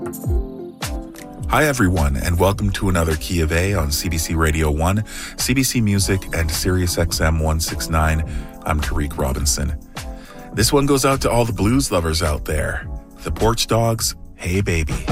Hi, everyone, and welcome to another Key of A on CBC Radio 1, CBC Music, and SiriusXM 169. I'm Tariq Robinson. This one goes out to all the blues lovers out there. The Porch Dogs, Hey Baby.